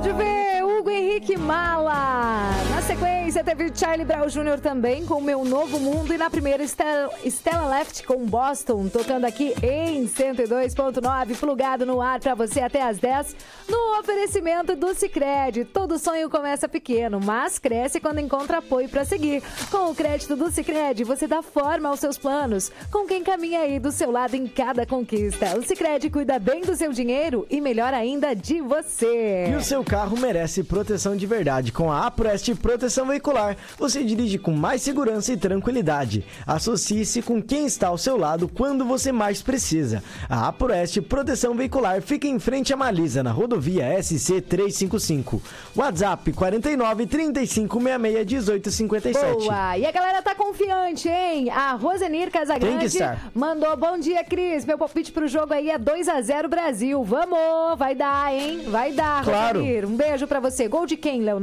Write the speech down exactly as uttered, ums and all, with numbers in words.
Pode ver, Hugo Henrique Mala. Na sequência, teve Charlie Brown Júnior também com Meu Novo Mundo. E na primeira, Stella, Stella Left com Boston, tocando aqui em cento e dois ponto nove, plugado no ar pra você até às dez, no oferecimento do Sicredi. Todo sonho começa pequeno, mas cresce quando encontra apoio pra seguir. Com o crédito do Sicredi, você dá forma aos seus planos, com quem caminha aí do seu lado em cada conquista. O Sicredi cuida bem do seu dinheiro e, melhor ainda, de você. E o seu carro merece proteção de verdade. Com a Aproeste Proteção Veicular, você dirige com mais segurança e tranquilidade. Associe-se com quem está ao seu lado quando você mais precisa. A Aproeste Proteção Veicular fica em frente à Malisa, na rodovia S C trezentos e cinquenta e cinco. WhatsApp quarenta e nove, trinta e cinco, sessenta e seis, dezoito cinquenta e sete. Boa! E a galera tá confiante, hein? A Rosenir Casagrande Tem que estar. mandou: bom dia, Cris. Meu palpite pro jogo aí é dois a zero Brasil. Vamos! Vai dar, hein? Vai dar, Claro. Rosenir. Um beijo pra você. Gol de quem, Leonardo?